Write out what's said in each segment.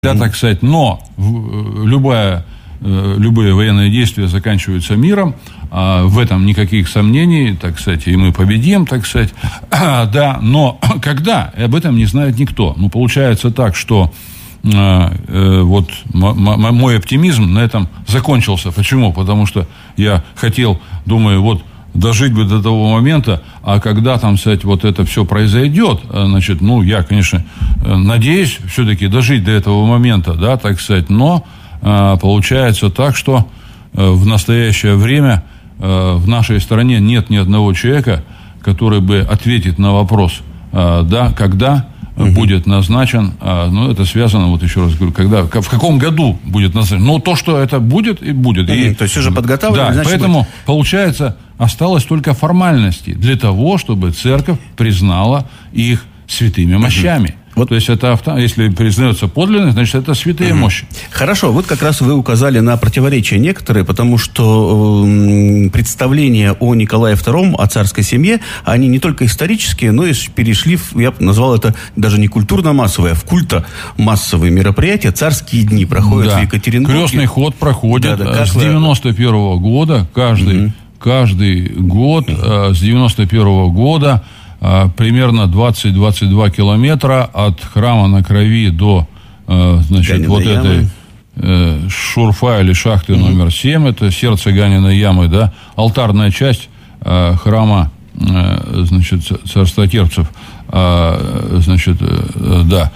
Да, так сказать, но любые военные действия заканчиваются миром, в этом никаких сомнений, так сказать, и мы победим, так сказать, да, но когда, об этом не знает никто. Ну, получается так, что вот мой оптимизм на этом закончился. Почему? Потому что я хотел, думаю, вот дожить бы до того момента, а когда там, кстати, вот это все произойдет, значит, ну, я, конечно, надеюсь все-таки дожить до этого момента, да, так сказать, но получается так, что в настоящее время в нашей стране нет ни одного человека, который бы ответит на вопрос, да, когда будет назначен, ну, это связано, вот еще раз говорю, когда, в каком году будет назначен. Но то, что это будет, и будет. И, то есть уже подготавливали, да, значит, поэтому, будет. Получается, осталось только формальности для того, чтобы церковь признала их святыми мощами. Вот. То есть, это если признается подлинность, значит, это святые мощи. Хорошо, вот как раз вы указали на противоречия некоторые, потому что представления о Николае II, о царской семье, они не только исторические, но и перешли, я бы назвал это даже не культурно-массовые, а в культно-массовые мероприятия. Царские дни проходят в Екатеринбурге. Крестный ход проходит с 91 года, каждый год, с 91 года, примерно 20-22 километра от храма на Крови до, значит, вот этой шурфа или шахты номер 7, это сердце Ганиной ямы, да, алтарная часть храма, значит, царстотерпцев, значит, да,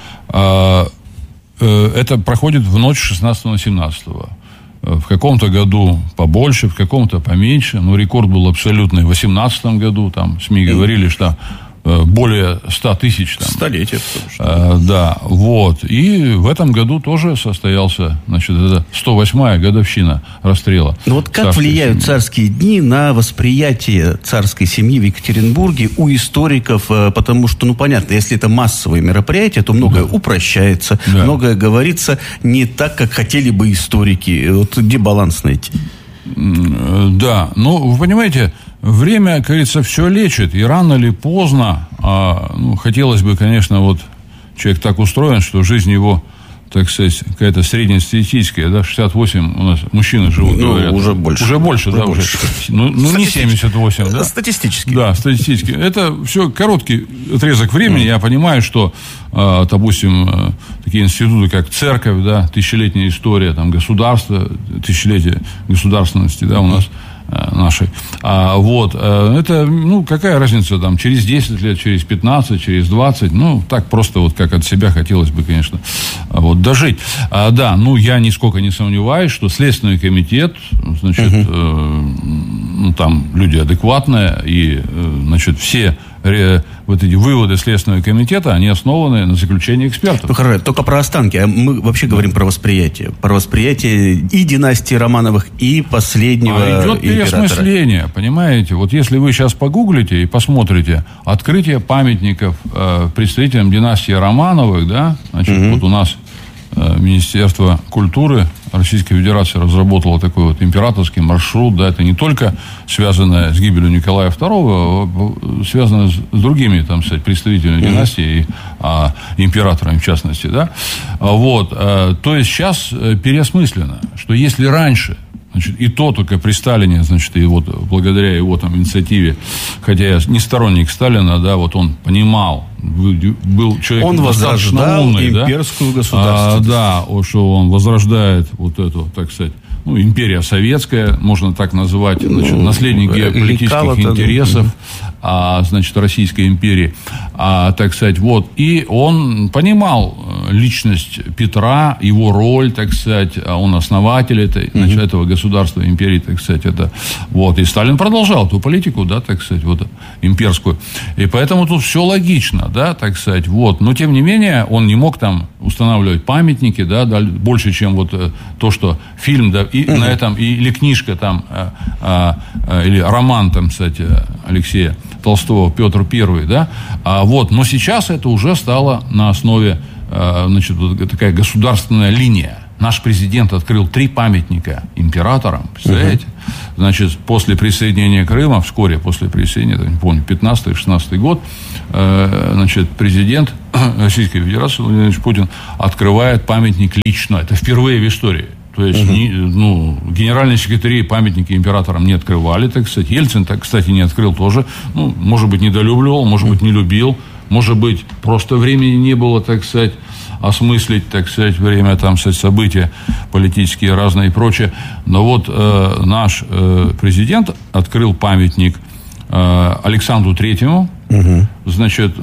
это проходит в ночь 16 на 17. В каком-то году побольше, в каком-то поменьше. Но рекорд был абсолютный в 2018 году. Там СМИ говорили, что более 100 тысяч. Там. Столетие. Да, вот. И в этом году тоже состоялся, значит, это 108-я годовщина расстрела. Ну вот как влияют царские дни на восприятие царской семьи в Екатеринбурге у историков? Потому что, ну, понятно, если это массовые мероприятия, то многое упрощается, многое говорится не так, как хотели бы историки. Вот где баланс найти? Да, ну, вы понимаете, время, как говорится, все лечит, и рано или поздно, ну, хотелось бы, конечно, вот человек так устроен, что жизнь его, так сказать, какая-то среднестатистическая, да, 68 у нас мужчины живут, ну, говорят. Уже больше. Уже больше, да, уже. Ну, не 78, да? Статистически. Да, статистически. Это все короткий отрезок времени. Я понимаю, что, допустим, такие институты, как церковь, да, тысячелетняя история, там, государство, тысячелетие государственности, да, у нас нашей. Вот. Это, ну, какая разница там, через 10 лет, через 15, через 20, ну, так просто вот как от себя хотелось бы, конечно, вот, дожить. Да, ну, я нисколько не сомневаюсь, что Следственный комитет, значит, ну, там люди адекватные, и, значит, все вот эти выводы Следственного комитета, они основаны на заключении экспертов. Ну, хорошо, только про останки. А мы вообще говорим про восприятие. Про восприятие и династии Романовых, и последнего идет переосмысление, понимаете? Вот если вы сейчас погуглите и посмотрите открытие памятников представителям династии Романовых, да, значит, вот у нас Министерство культуры Российской Федерации разработало такой вот императорский маршрут, да, это не только связано с гибелью Николая II, связано с другими, там, кстати, представителями династии, императорами в частности, да, вот, то есть сейчас переосмыслено, что если раньше, значит, и то только при Сталине, значит, и вот благодаря его там инициативе, хотя я не сторонник Сталина, да, вот он понимал, был человек он достаточно умный, имперскую государственность. Да, что он возрождает вот эту, так сказать, ну, империя советская, можно так назвать, значит, наследник геополитических интересов, значит, Российской империи, так сказать, вот, и он понимал личность Петра, его роль, так сказать, он основатель значит, этого государства, империи, так сказать, это, вот, и Сталин продолжал эту политику, да, так сказать, вот, имперскую, и поэтому тут все логично, да, так сказать, вот, но, тем не менее, он не мог там устанавливать памятники, да, больше, чем вот то, что фильм, да, и на этом, или книжка там, или роман там, кстати, Алексея Толстого «Петр I», да, вот, но сейчас это уже стало на основе, значит, вот такая государственная линия, Наш президент открыл 3 памятника императорам, представляете? Значит, после присоединения Крыма, вскоре после присоединения, не помню, 15-16 год, значит, президент Российской Федерации Владимир Владимирович Путин открывает памятник лично. Это впервые в истории. То есть, генеральные секретари памятники императорам не открывали, так сказать. Ельцин, так, кстати, не открыл тоже. Ну, может быть, недолюбливал, может быть, не любил. Может быть, просто времени не было, так сказать, осмыслить, так сказать, время, там, события политические разные и прочее. Но вот наш президент открыл памятник Александру Третьему. Значит,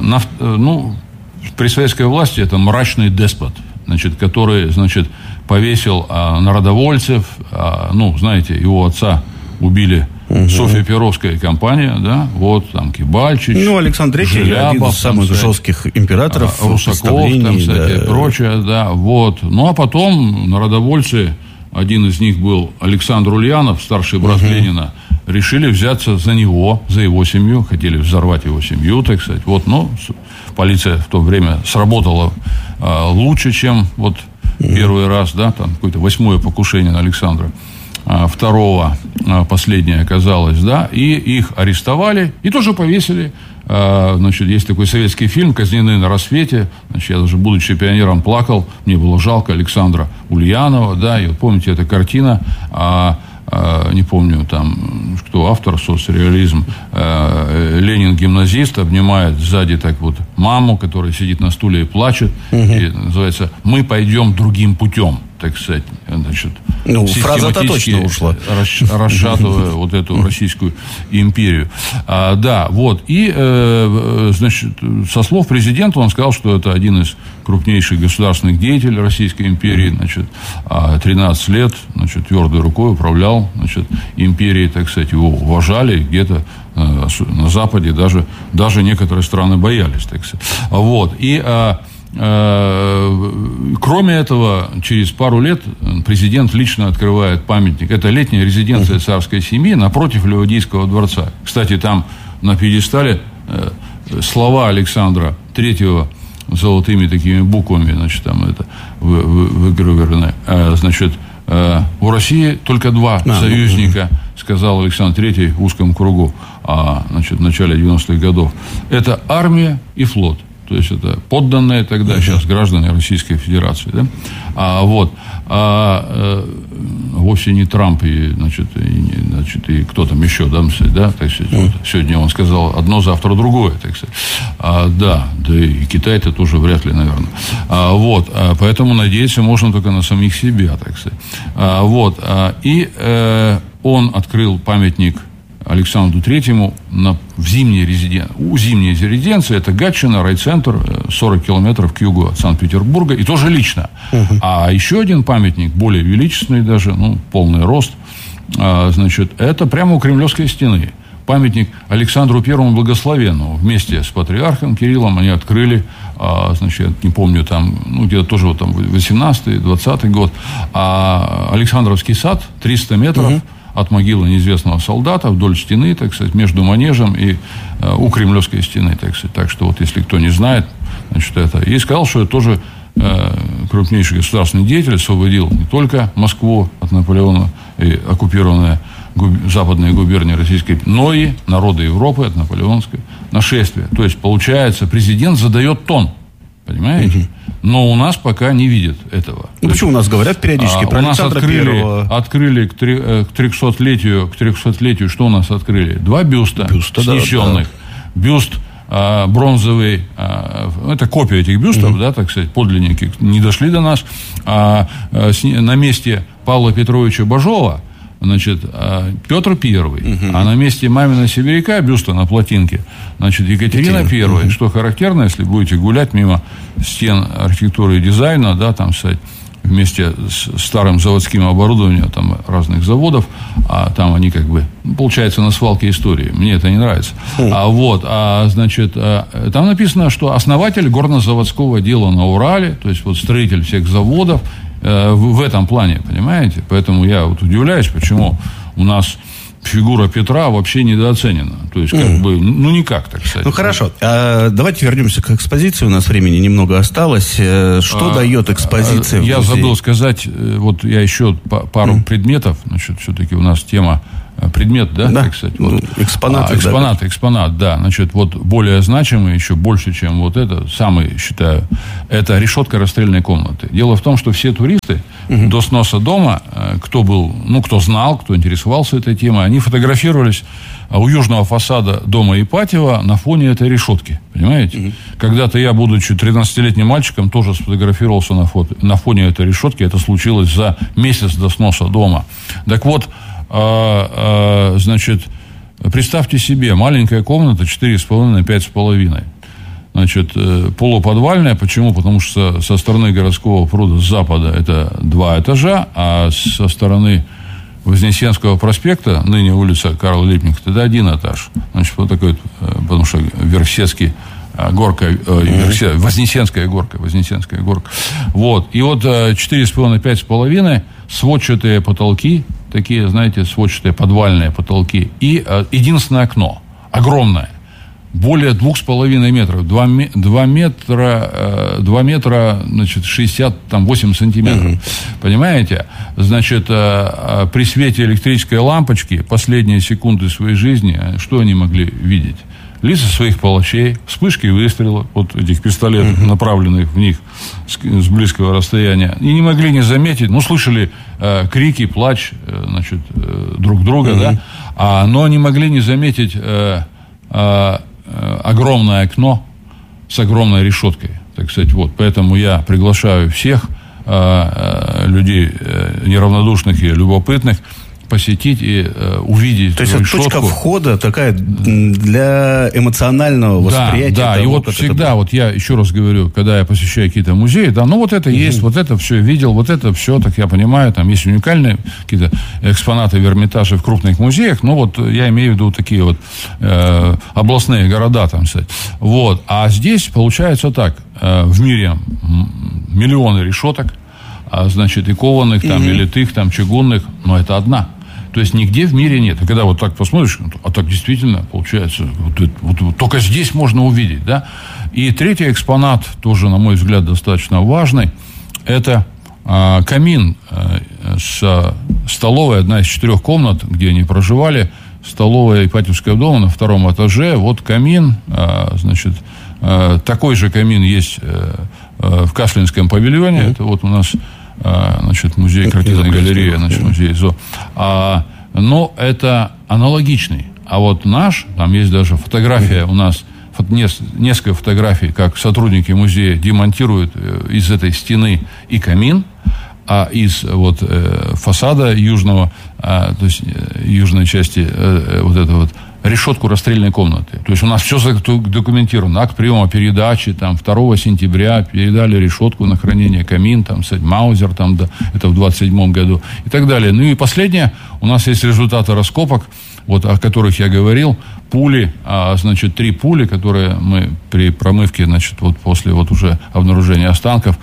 при советской власти это мрачный деспот, значит, который, значит, повесил народовольцев, знаете, его отца убили. Софья Перовская компания, да, вот, там, Кибальчич, Александр III, Желябов, один из самых жестких императоров, Русаков, там, кстати, и прочее, да, вот. Ну, а потом народовольцы, один из них был Александр Ульянов, старший брат Ленина, решили взяться за него, за его семью, хотели взорвать его семью, так сказать, вот, полиция в то время сработала лучше, чем вот первый раз, да, там, какое-то 8-е покушение на Александра. Второго, последнее оказалось, да, и их арестовали, и тоже повесили. Значит, есть такой советский фильм «Казнены на рассвете». Значит, я даже, будучи пионером, плакал, мне было жалко Александра Ульянова, да, и вот помните, эта картина, не помню, там, кто автор, соцреализм, Ленин гимназист обнимает сзади так вот маму, которая сидит на стуле и плачет, и называется «Мы пойдем другим путем», так сказать, значит, фраза-то точно ушла, расшатывая вот эту Российскую империю. Да, вот, и, значит, со слов президента он сказал, что это один из крупнейших государственных деятелей Российской империи, значит, 13 лет, значит, твердой рукой управлял, значит, империей, так сказать, его уважали, где-то на Западе даже некоторые страны боялись, так сказать. Вот, и кроме этого, через пару лет президент лично открывает памятник. Это летняя резиденция царской семьи напротив Ливадийского дворца. Кстати, там на пьедестале слова Александра Третьего золотыми такими буквами, значит, там это выгравированы. Значит, у России только 2 союзника, сказал Александр Третий в узком кругу, значит, в начале 90-х годов. Это армия и флот. То есть, это подданные тогда, сейчас граждане Российской Федерации. Да? Вовсе не Трамп и кто там еще, да, так сказать, вот, сегодня он сказал одно, завтра другое, так сказать. Да и Китай-то тоже вряд ли, наверное. Поэтому надеяться можно только на самих себя, так сказать. Он открыл памятник Александру Третьему в зимней резиденции, это Гатчина, райцентр, 40 километров к югу от Санкт-Петербурга, и тоже лично. А еще один памятник, более величественный даже, полный рост, значит, это прямо у Кремлевской стены. Памятник Александру Первому Благословенному. Вместе с патриархом Кириллом они открыли, значит, я не помню, там, где-то тоже вот, там, 18-й, 20-й год, Александровский сад, 300 метров, от могилы неизвестного солдата вдоль стены, так сказать, между манежем и у Кремлевской стены, так сказать. Так что вот, если кто не знает, значит, это. И сказал, что это тоже крупнейший государственный деятель, освободил не только Москву от Наполеона и оккупированная западные губернии российской, но и народы Европы от наполеонского нашествия. То есть, получается, президент задает тон. Понимаете? Но у нас пока не видят этого. Почему у нас говорят периодически про Александра Первого? Открыли к 300-летию, что у нас открыли? 2 бюста снесенных. Да. Бюст бронзовый, это копия этих бюстов, да, так сказать, подлинники не дошли до нас. На месте Павла Петровича Бажова, значит, Петр Первый, а на месте Мамина Сибиряка, бюста на плотинке, значит, Екатерина Первая. Что характерно, если будете гулять мимо стен архитектуры и дизайна, да, там, кстати, вместе с старым заводским оборудованием там, разных заводов, а там они как бы, получается, на свалке истории. Мне это не нравится. Значит, там написано, что основатель горнозаводского дела на Урале, то есть вот строитель всех заводов, в этом плане, понимаете? Поэтому я вот удивляюсь, почему у нас фигура Петра вообще недооценена. То есть, как бы, никак, так сказать. Ну, хорошо. Давайте вернемся к экспозиции. У нас времени немного осталось. Что дает экспозиция? Я забыл сказать, вот я еще пару предметов. Значит, все-таки у нас тема предмет, да? Да. Так сказать, вот. Экспонат, да. Значит, вот более значимый, еще больше, чем вот это, самый, считаю, это решетка расстрельной комнаты. Дело в том, что все туристы до сноса дома, кто был, кто знал, кто интересовался этой темой, они фотографировались у южного фасада дома Ипатьева на фоне этой решетки. Понимаете? Когда-то я, будучи 13-летним мальчиком, тоже сфотографировался на фоне этой решетки. Это случилось за месяц до сноса дома. Так вот, значит, представьте себе, маленькая комната 4,5 на 5,5. Значит, полуподвальная. Почему? Потому что со стороны городского пруда с запада это 2 этажа, а со стороны Вознесенского проспекта, ныне улица Карла Липкнехта, это 1 этаж. Значит, вот такой, потому что Верхсетский горка, Вознесенская горка. Вот. И вот 4,5 на 5,5, сводчатые потолки, такие, знаете, сводчатые подвальные потолки, и единственное окно, огромное, более 2,5 метров, 2 метра, значит, 68 сантиметров. Понимаете? Значит, при свете электрической лампочки последние секунды своей жизни, что они могли видеть? Лица своих палачей, вспышки выстрелов, вот этих пистолетов, направленных в них с близкого расстояния, и не могли не заметить, слышали крики, плач, значит, друг друга, да, но не могли не заметить огромное окно с огромной решеткой, так сказать, вот. Поэтому я приглашаю всех людей неравнодушных и любопытных посетить и увидеть. То есть это точка входа такая для эмоционального восприятия. Да, того, и вот всегда, вот я еще раз говорю, когда я посещаю какие-то музеи, вот это есть, вот это все видел, вот это все, так я понимаю, там есть уникальные какие-то экспонаты в Эрмитаже, в крупных музеях, вот я имею в виду такие вот областные города, там, кстати. Вот, а здесь получается так, в мире миллионы решеток, значит, и кованых, там, и литых, там, чугунных, но это одна. То есть нигде в мире нет. И когда вот так посмотришь, а так действительно получается, вот только здесь можно увидеть, да. И третий экспонат, тоже, на мой взгляд, достаточно важный, это камин с столовой, одна из 4 комнат, где они проживали, столовая Ипатьевского дома на 2 этаже, вот камин, значит, такой же камин есть в Каслинском павильоне, это вот у нас, значит, музей картинной галереи, значит, музей ЗО. Но это аналогичный. А вот наш, там есть даже фотография у нас, несколько фотографий, как сотрудники музея демонтируют из этой стены и камин, а из вот фасада южного, то есть южной части вот этого вот решетку расстрельной комнаты. То есть у нас все документировано. Акт приема передачи, там, 2 сентября передали решетку на хранение, камин, там, Маузер, там, да, это в 27 году и так далее. Ну и последнее, у нас есть результаты раскопок, вот, о которых я говорил, пули, значит, 3 пули, которые мы при промывке, значит, вот после вот уже обнаружения останков,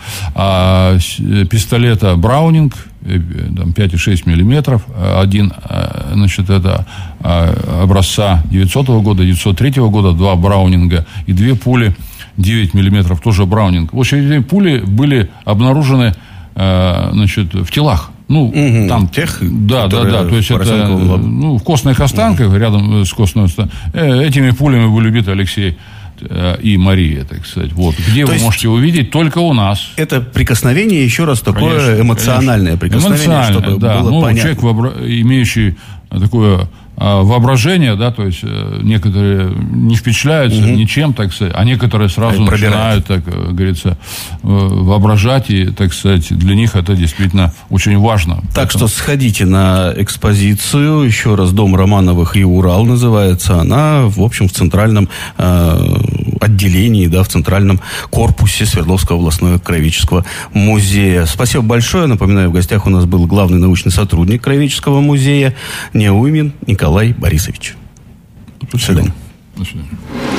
пистолета Браунинг, там, 5,6 миллиметров, один, значит, это образца 900 года, 903 года, 2 Браунинга и 2 пули 9 миллиметров, тоже Браунинг. В общем, эти пули были обнаружены, значит, в телах. Там тех, да, то есть это, в костных останках, рядом с костной останкой, этими пулями были убиты Алексей и Мария, так сказать. Вот. Где то вы можете увидеть? Только у нас. Это прикосновение, еще раз, такое, конечно, эмоциональное прикосновение, чтобы было понятно. Человек, имеющий такое воображение, да, то есть некоторые не впечатляются ничем, так сказать, а некоторые сразу начинают, так говорится, воображать, и, так сказать, для них это действительно очень важно. Так что сходите на экспозицию, еще раз, Дом Романовых и Урал называется, она, в общем, в центральном отделении, да, в центральном корпусе Свердловского областного краеведческого музея. Спасибо большое. Напоминаю, в гостях у нас был главный научный сотрудник краеведческого музея Неуймин Николай Борисович. До свидания. До свидания.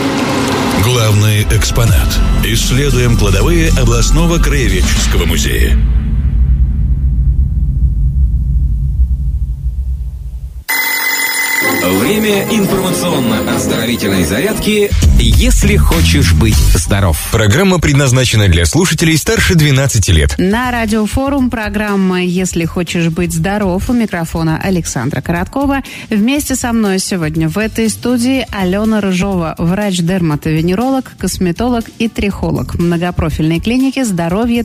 Главный экспонат. Исследуем кладовые областного краеведческого музея. Время информационно-оздоровительной зарядки «Если хочешь быть здоров». Программа предназначена для слушателей старше 12 лет. На Радиофорум программа «Если хочешь быть здоров». У микрофона Александра Короткова. Вместе со мной сегодня в этой студии Алена Рыжова, врач-дерматовенеролог, косметолог и трихолог многопрофильной клиники «Здоровье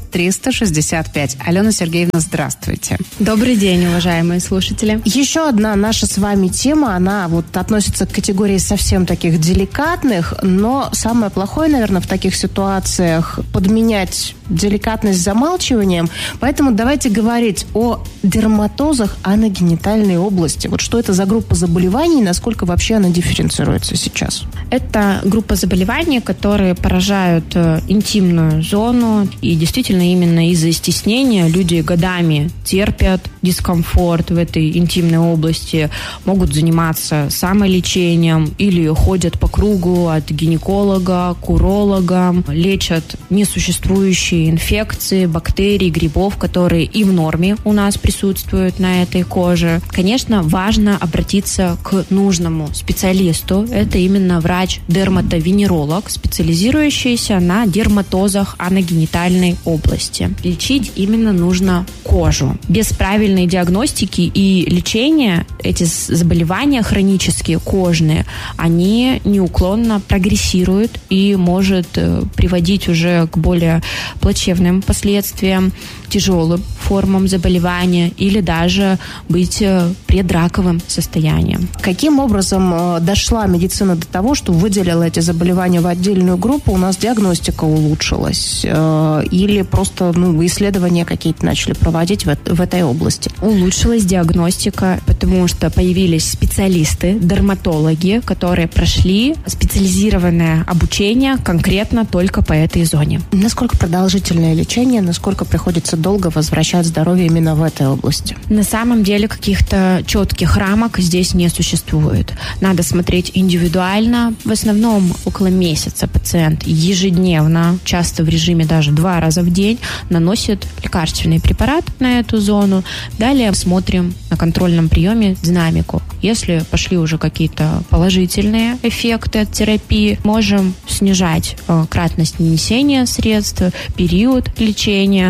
365». Алена Сергеевна, здравствуйте. Добрый день, уважаемые слушатели. Еще одна наша с вами тема, она вот относится к категории совсем таких деликатных, но самое плохое, наверное, в таких ситуациях подменять деликатность замалчиванием. Поэтому давайте говорить о дерматозах аногенитальной области. Вот что это за группа заболеваний, насколько вообще она дифференцируется сейчас? Это группа заболеваний, которые поражают интимную зону. И действительно именно из-за стеснения люди годами терпят дискомфорт в этой интимной области, могут заниматься самолечением или ходят по кругу от гинеколога к урологам, лечат несуществующие инфекции, бактерий, грибов, которые и в норме у нас присутствуют на этой коже. Конечно, важно обратиться к нужному специалисту. Это именно врач-дерматовенеролог, специализирующийся на дерматозах аногенитальной области. Лечить именно нужно кожу. Без правильной диагностики и лечения эти заболевания хронические, кожные, они неуклонно прогрессируют и может приводить уже к более плачевным последствиям, тяжелым формам заболевания или даже быть предраковым состоянием. Каким образом дошла медицина до того, что выделила эти заболевания в отдельную группу, у нас диагностика улучшилась? Или просто исследования какие-то начали проводить в этой области? Улучшилась диагностика, потому что появились специалисты, дерматологи, которые прошли специализированное обучение конкретно только по этой зоне. Насколько продолжительное лечение, насколько приходится долго возвращать здоровье именно в этой области? На самом деле каких-то четких рамок здесь не существует. Надо смотреть индивидуально. В основном около месяца пациент ежедневно, часто в режиме даже 2 раза в день, наносит лекарственный препарат на эту зону. Далее смотрим на контрольном приеме динамику. Если пошли уже какие-то положительные эффекты от терапии, можем снижать кратность нанесения средств, период лечения.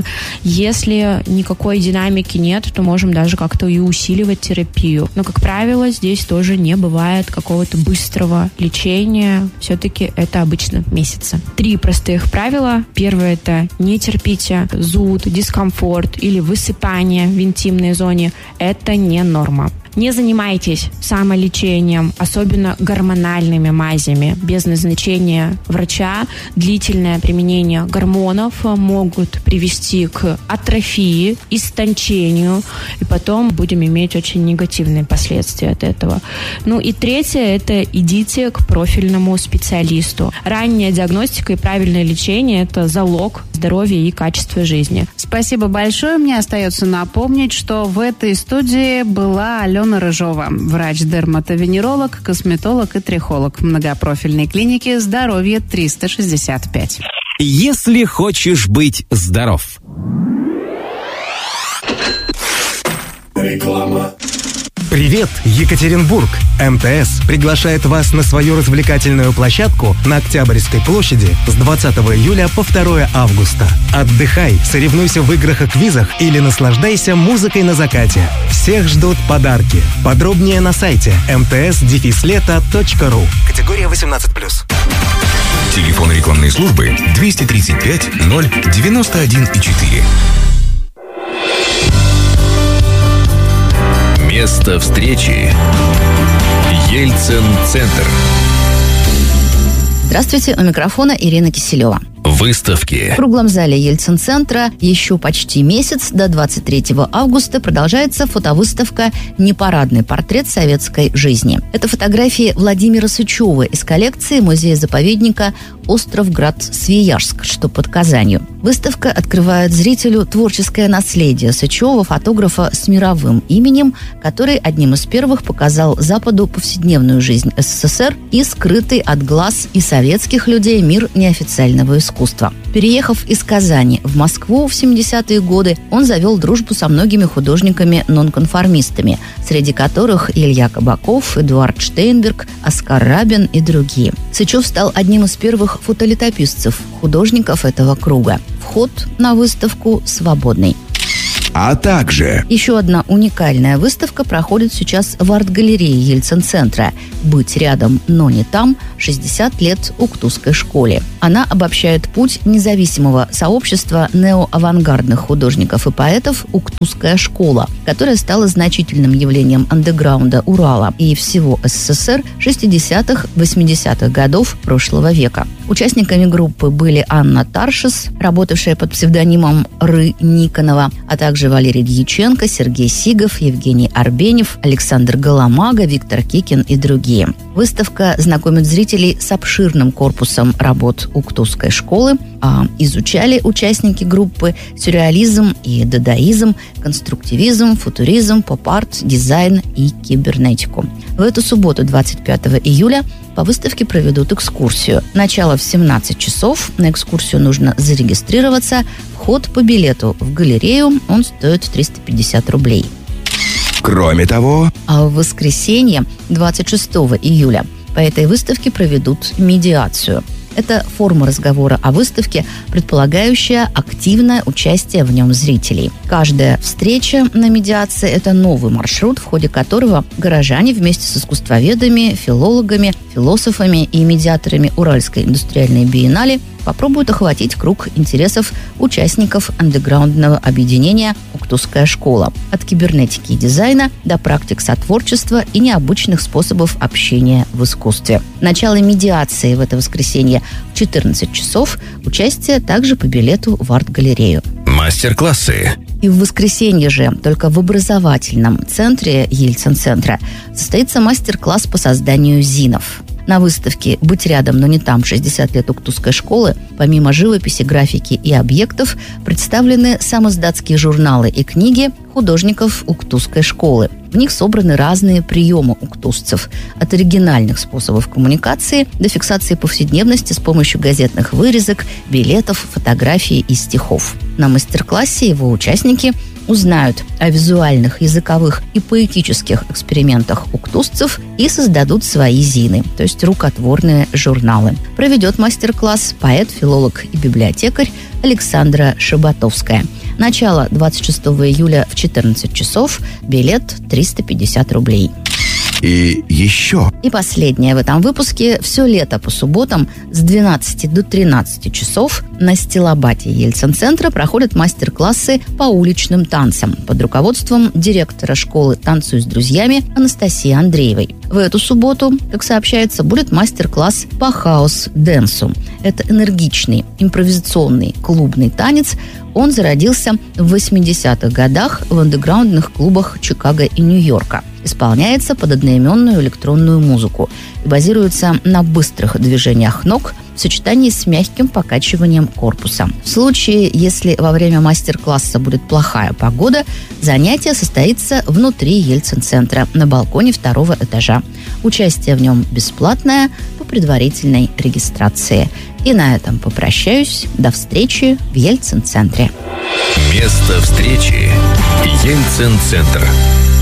Если никакой динамики нет, то можем даже как-то и усиливать терапию. Но, как правило, здесь тоже не бывает какого-то быстрого лечения. Все-таки это обычно месяцы. 3 простых правила. Первое – это не терпите зуд, дискомфорт или высыпание в интимной зоне. Это не норма. Не занимайтесь самолечением, особенно гормональными мазями. Без назначения врача длительное применение гормонов могут привести к атрофии, истончению, и потом будем иметь очень негативные последствия от этого. И третье – это идите к профильному специалисту. Ранняя диагностика и правильное лечение – это залог здоровья и качества жизни. Спасибо большое. Мне остается напомнить, что в этой студии была Алена Рыжова, врач-дерматовенеролог, косметолог и трихолог многопрофильной клиники «Здоровье 365». «Если хочешь быть здоров». Реклама. Привет, Екатеринбург! МТС приглашает вас на свою развлекательную площадку на Октябрьской площади с 20 июля по 2 августа. Отдыхай, соревнуйся в играх и квизах или наслаждайся музыкой на закате. Всех ждут подарки. Подробнее на сайте mts-лето.ру. Категория 18+. Телефон рекламной службы 235 091,4. Место встречи. Ельцин-центр. Здравствуйте, у микрофона Ирина Киселева. Выставки. В круглом зале Ельцин-центра еще почти месяц, до 23 августа, продолжается фотовыставка «Непарадный портрет советской жизни». Это фотографии Владимира Сычева из коллекции музея-заповедника Островград-Свияжск, что под Казанью. Выставка открывает зрителю творческое наследие Сычева, фотографа с мировым именем, который одним из первых показал Западу повседневную жизнь СССР и скрытый от глаз и советских людей мир неофициального искусства. Переехав из Казани в Москву в 70-е годы, он завел дружбу со многими художниками-нонконформистами, среди которых Илья Кабаков, Эдуард Штейнберг, Оскар Рабин и другие. Сычев стал одним из первых фотолетописцев, художников этого круга. Вход на выставку свободный. А также... Еще одна уникальная выставка проходит сейчас в арт-галерее Ельцин-центра. «Быть рядом, но не там. 60 лет Уктусской школе». Она обобщает путь независимого сообщества неоавангардных художников и поэтов «Уктусская школа», которая стала значительным явлением андеграунда Урала и всего СССР 60-х, 80-х годов прошлого века. Участниками группы были Анна Таршес, работавшая под псевдонимом Ры Никонова, а также Валерий Дьяченко, Сергей Сигов, Евгений Арбенев, Александр Голомага, Виктор Кикин и другие. Выставка знакомит зрителей с обширным корпусом работ Уктусской школы. Изучали участники группы сюрреализм и дадаизм, конструктивизм, футуризм, поп-арт, дизайн и кибернетику. В эту субботу, 25 июля, по выставке проведут экскурсию. Начало в 17 часов. На экскурсию нужно зарегистрироваться. Вход по билету в галерею, он стоит 350 рублей. Кроме того... А в воскресенье, 26 июля, по этой выставке проведут медиацию. Это форма разговора о выставке, предполагающая активное участие в нем зрителей. Каждая встреча на медиации – это новый маршрут, в ходе которого горожане вместе с искусствоведами, филологами, философами и медиаторами Уральской индустриальной биеннале попробуют охватить круг интересов участников андеграундного объединения «Уктусская школа». От кибернетики и дизайна до практик сотворчества и необычных способов общения в искусстве. Начало медиации в это воскресенье в 14 часов. Участие также по билету в арт-галерею. Мастер-классы. И в воскресенье же, только в образовательном центре Ельцин-центра, состоится мастер-класс по созданию зинов. На выставке «Быть рядом, но не там. 60 лет Уктусской школы» помимо живописи, графики и объектов представлены самоиздатские журналы и книги художников Уктусской школы. В них собраны разные приемы уктусцев, от оригинальных способов коммуникации до фиксации повседневности с помощью газетных вырезок, билетов, фотографий и стихов. На мастер-классе его участники узнают о визуальных, языковых и поэтических экспериментах уктусцев и создадут свои зины, то есть рукотворные журналы. Проведет мастер-класс поэт, филолог и библиотекарь Александра Шабатовская. Начало 26 июля в 14 часов. Билет 350 рублей. И еще. И последнее в этом выпуске. Все лето по субботам с 12 до 13 часов на стилобате Ельцин-центра проходят мастер-классы по уличным танцам под руководством директора школы «Танцуй с друзьями» Анастасии Андреевой. В эту субботу, как сообщается, будет мастер-класс по хаус-дэнсу. Это энергичный, импровизационный клубный танец. Он зародился в 80-х годах в андеграундных клубах Чикаго и Нью-Йорка. Исполняется под одноименную электронную музыку и базируется на быстрых движениях ног в сочетании с мягким покачиванием корпуса. В случае, если во время мастер-класса будет плохая погода, занятие состоится внутри Ельцин-центра на балконе 2-го этажа. Участие в нем бесплатное по предварительной регистрации. И на этом попрощаюсь. До встречи в Ельцин-центре. Место встречи. Ельцин-центр.